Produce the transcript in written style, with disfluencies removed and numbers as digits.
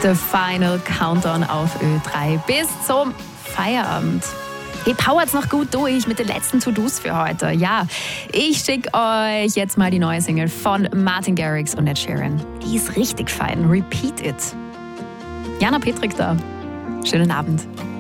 The Final Countdown auf Ö3 bis zum Feierabend. Hey, powert's noch gut durch mit den letzten To-Dos für heute. Ja, ich schicke euch jetzt mal die neue Single von Martin Garrix und Ed Sheeran. Die ist richtig fein. Repeat It. Jana Petrik da. Schönen Abend.